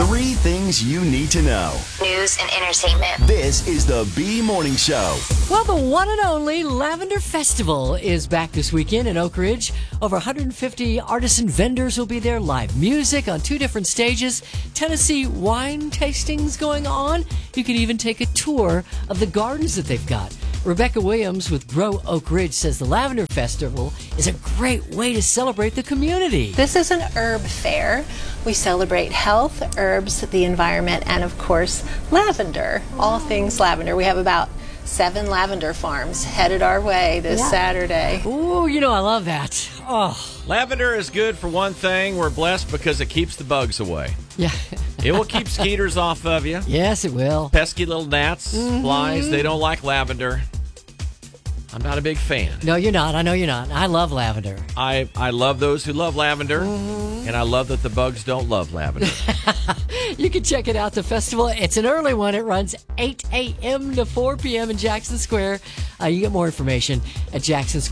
3 things you need to know. News and entertainment. This is the B Morning Show. Well, the one and only Lavender Festival is back this weekend in Oak Ridge. Over 150 artisan vendors will be there. Live music on 2 different stages. Tennessee wine tastings going on. You can even take a tour of the gardens that they've got. Rebecca Williams with Grow Oak Ridge says the Lavender Festival is a great way to celebrate the community. This is an herb fair. We celebrate health, herbs, the environment, and of course, lavender. All things lavender. We have about 7 lavender farms headed our way this Saturday. Ooh, I love that. Oh, Lavender is good for one thing. We're blessed because it keeps the bugs away. yeah. It will keep skeeters off of you. Yes, it will. Pesky little gnats, flies, they don't like lavender. I'm not a big fan. No, you're not. I know you're not. I love lavender. I love those who love lavender, and I love that the bugs don't love lavender. You can check it out, the festival. It's an early one. It runs 8 a.m. to 4 p.m. in Jackson Square. You get more information at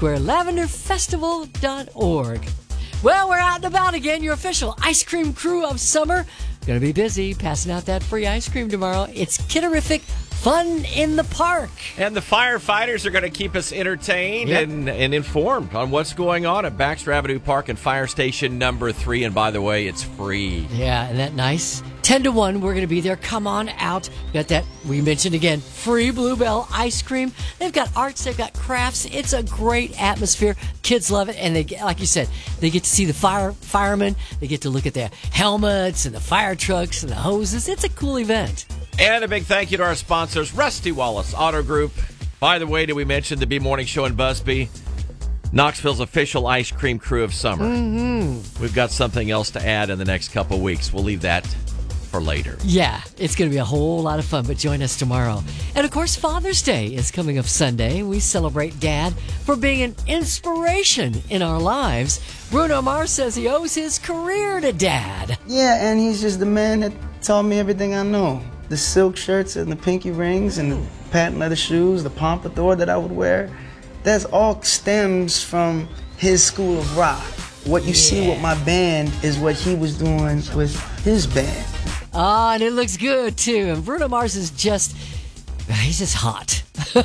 jacksonsquarelavenderfestival.org. Well, we're out and about again. Your official ice cream crew of summer. Going to be busy passing out that free ice cream tomorrow. It's Kitterific Fun in the Park. And the firefighters are going to keep us entertained and informed on what's going on at Baxter Avenue Park and Fire Station number 3. And by the way, it's free. Yeah, isn't that nice? 10 to 1, we're going to be there. Come on out. Got that, we mentioned again, free Bluebell ice cream. They've got arts, they've got crafts. It's a great atmosphere. Kids love it. And they, like you said, they get to see the firemen. They get to look at their helmets and the fire trucks and the hoses. It's a cool event. And a big thank you to our sponsors, Rusty Wallace Auto Group. By the way, did we mention the B Morning Show in Busby? Knoxville's official ice cream crew of summer. We've got something else to add in the next couple weeks. We'll leave that for later. Yeah, it's going to be a whole lot of fun, but join us tomorrow. And of course, Father's Day is coming up Sunday. We celebrate Dad for being an inspiration in our lives. Bruno Mars says he owes his career to Dad. Yeah, and he's just the man that taught me everything I know. The silk shirts and the pinky rings and the patent leather shoes, the pompadour that I would wear, that's all stems from his school of rock. What you see with my band is what he was doing with his band. Ah, and it looks good, too. And Bruno Mars is he's just hot.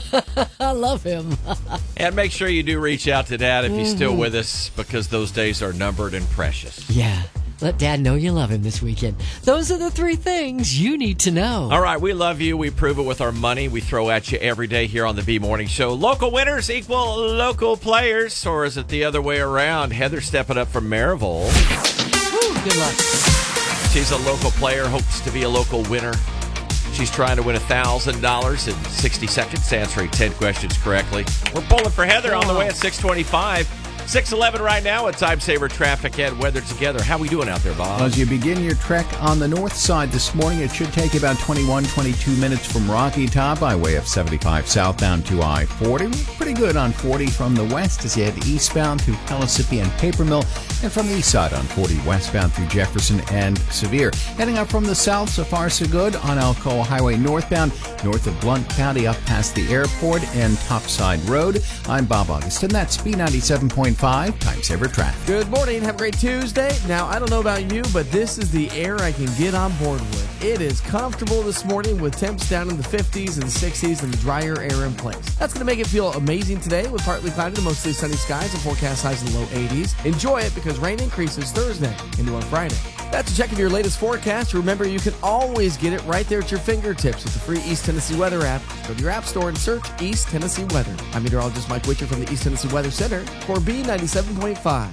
I love him. And make sure you do reach out to Dad if he's still with us, because those days are numbered and precious. Yeah. Let Dad know you love him this weekend. Those are the 3 things you need to know. All right, we love you. We prove it with our money we throw at you every day here on the B Morning Show. Local winners equal local players, or is it the other way around? Heather stepping up from Maryville. Woo, good luck. She's a local player, hopes to be a local winner. She's trying to win $1,000 in 60 seconds, answering 10 questions correctly. We're pulling for Heather on the way at 6:25. 6:11 right now at Time Saver Traffic and Weather Together. How we doing out there, Bob? As you begin your trek on the north side this morning, it should take about 22 minutes from Rocky Top by way of 75 southbound to I-40. Pretty good on 40 from the west as you head eastbound through Pellissippi and Paper Mill, and from the east side on 40 westbound through Jefferson and Sevier. Heading up from the south, so far so good on Alcoa Highway northbound, north of Blount County up past the airport and Topside Road. I'm Bob Augustin. That's B97.5 Time Saver Traffic. Good morning. Have a great Tuesday. Now, I don't know about you, but this is the air I can get on board with. It is comfortable this morning with temps down in the 50s and 60s and drier air in place. That's going to make it feel amazing today with partly cloudy to mostly sunny skies and forecast highs in the low 80s. Enjoy it because rain increases Thursday into on Friday. That's a check of your latest forecast. Remember, you can always get it right there at your fingertips with the free East Tennessee Weather app. Go to your app store and search East Tennessee Weather. I'm meteorologist Mike Witcher from the East Tennessee Weather Center for B97.5.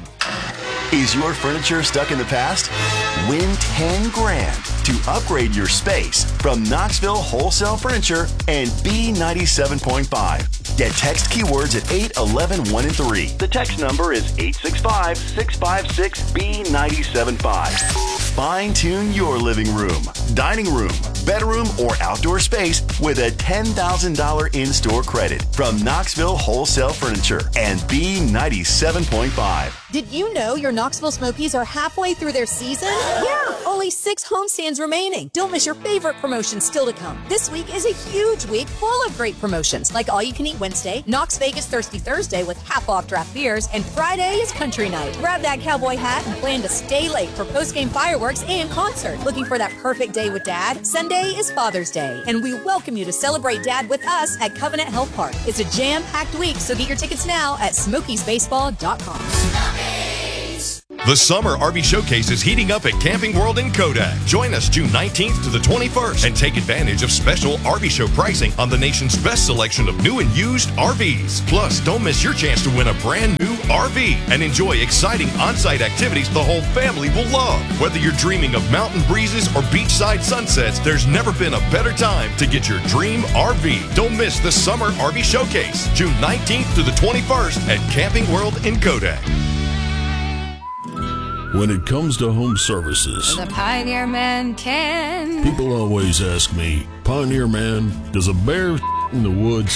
Is your furniture stuck in the past? Win $10,000 to upgrade your space from Knoxville Wholesale Furniture and B97.5. Get text keywords at 811 1 and 3. The text number is 865-656-B975. Fine-tune your living room, dining room, bedroom, or outdoor space with a $10,000 in-store credit from Knoxville Wholesale Furniture and B97.5. Did you know your Knoxville Smokies are halfway through their season? Yeah, Only 6 homestands remaining. Don't miss your favorite promotions still to come. This week is a huge week full of great promotions, like All You Can Eat Wednesday, Knox Vegas Thirsty Thursday with half-off draft beers, and Friday is Country Night. Grab that cowboy hat and plan to stay late for post-game fireworks and concert. Looking for that perfect day with Dad? Sunday is Father's Day, and we welcome you to celebrate Dad with us at Covenant Health Park. It's a jam-packed week, so get your tickets now at SmokiesBaseball.com. The Summer RV Showcase is heating up at Camping World in Kodak. Join us June 19th to the 21st and take advantage of special RV show pricing on the nation's best selection of new and used RVs. Plus, don't miss your chance to win a brand new RV and enjoy exciting on-site activities the whole family will love. Whether you're dreaming of mountain breezes or beachside sunsets, there's never been a better time to get your dream RV. Don't miss the Summer RV Showcase, June 19th to the 21st at Camping World in Kodak. When it comes to home services, the Pioneer Man can. People always ask me, Pioneer Man, does a bear in the woods?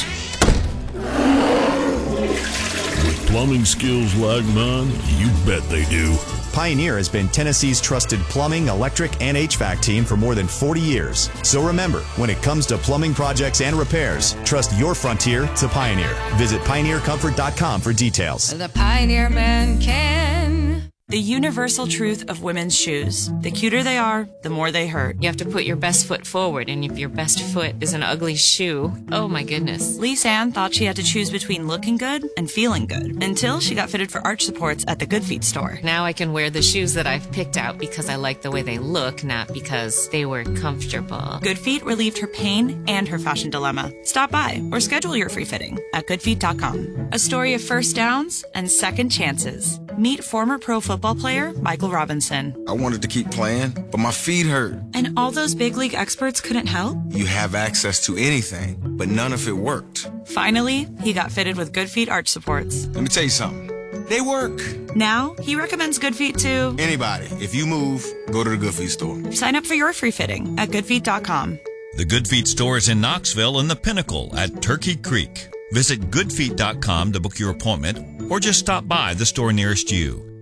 With plumbing skills like mine, you bet they do. Pioneer has been Tennessee's trusted plumbing, electric, and HVAC team for more than 40 years. So remember, when it comes to plumbing projects and repairs, trust your frontier to Pioneer. Visit pioneercomfort.com for details. The Pioneer Man can. The universal truth of women's shoes. The cuter they are, the more they hurt. You have to put your best foot forward, and if your best foot is an ugly shoe, oh my goodness. Lise Ann thought she had to choose between looking good and feeling good, until she got fitted for arch supports at the Good Feet store. Now I can wear the shoes that I've picked out because I like the way they look, not because they were comfortable. Good Feet relieved her pain and her fashion dilemma. Stop by or schedule your free fitting at goodfeet.com. A story of first downs and second chances. Meet former pro football player Michael Robinson. I wanted to keep playing, but my feet hurt. And all those big league experts couldn't help? You have access to anything, but none of it worked. Finally, he got fitted with Good Feet arch supports. Let me tell you something. They work. Now, he recommends Good Feet to anybody. If you move, go to the Good Feet store. Sign up for your free fitting at goodfeet.com. The Good Feet store is in Knoxville and the Pinnacle at Turkey Creek. Visit goodfeet.com to book your appointment or just stop by the store nearest you.